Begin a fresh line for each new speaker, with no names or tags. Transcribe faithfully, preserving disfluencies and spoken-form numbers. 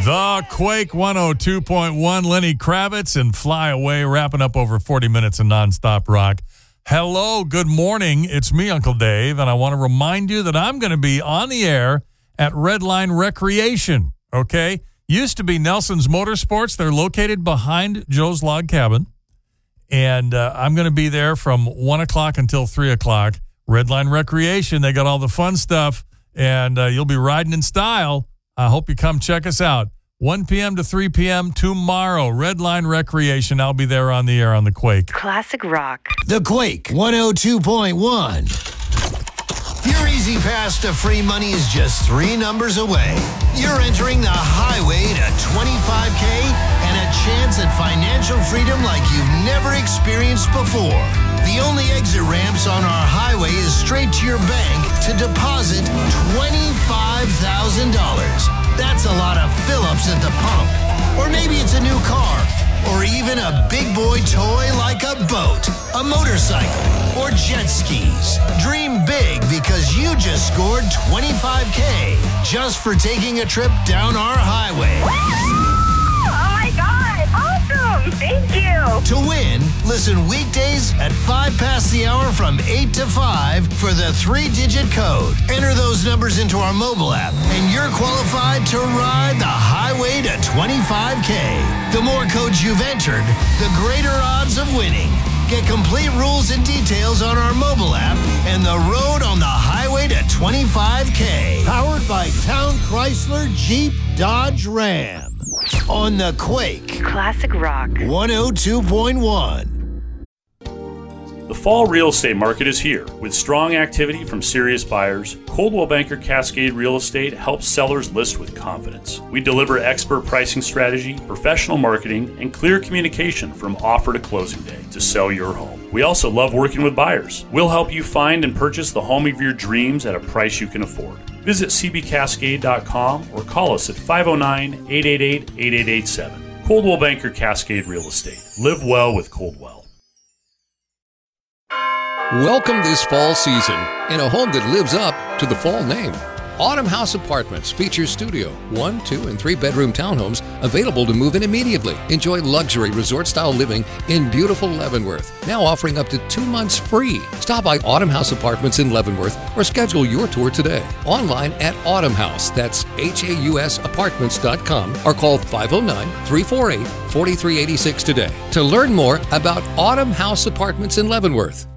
The Quake one oh two point one, Lenny Kravitz and Fly Away, wrapping up over forty minutes of nonstop rock. Hello, good morning. It's me, Uncle Dave, and I want to remind you that I'm going to be on the air at Redline Recreation, okay? Used to be Nelson's Motorsports. They're located behind Joe's Log Cabin, and uh, I'm going to be there from one o'clock until three o'clock. Redline Recreation, they got all the fun stuff, and uh, you'll be riding in style. I hope you come check us out. one p.m. to three p.m. tomorrow. Redline Recreation. I'll be there on the air on the Quake.
Classic rock.
The Quake one oh two point one. Your easy pass to free money is just three numbers away. You're entering the highway to twenty-five K and a chance at financial freedom like you've never experienced before. The only exit ramps on our highway is straight to your bank to deposit twenty-five thousand dollars. That's a lot of fill-ups at the pump. Or maybe it's a new car. Or even a big boy toy like a boat, a motorcycle, or jet skis. Dream big because you just scored twenty-five K just for taking a trip down our highway.
Oh my God, awesome, thank you.
To win, listen weekdays at five past the hour from eight to five for the three-digit code. Enter those numbers into our mobile app, and you're qualified to ride the highway to twenty-five K. The more codes you've entered, the greater odds of winning. Get complete rules and details on our mobile app and the road on the highway to twenty-five K. Powered by Town Chrysler Jeep Dodge Ram. On the Quake.
Classic rock.
one oh two point one.
The fall real estate market is here. With strong activity from serious buyers, Coldwell Banker Cascade Real Estate helps sellers list with confidence. We deliver expert pricing strategy, professional marketing, and clear communication from offer to closing day to sell your home. We also love working with buyers. We'll help you find and purchase the home of your dreams at a price you can afford. Visit c b cascade dot com or call us at five oh nine, eight eight eight, eight eight eight seven. Coldwell Banker Cascade Real Estate. Live well with Coldwell.
Welcome this fall season in a home that lives up to the fall name. Autumn House Apartments features studio, one, two, and three bedroom townhomes available to move in immediately. Enjoy luxury resort-style living in beautiful Leavenworth, now offering up to two months free. Stop by Autumn House Apartments in Leavenworth or schedule your tour today. Online at Autumn House, that's H A U S apartments dot com, or call five oh nine, three four eight, four three eight six today to learn more about Autumn House Apartments in Leavenworth.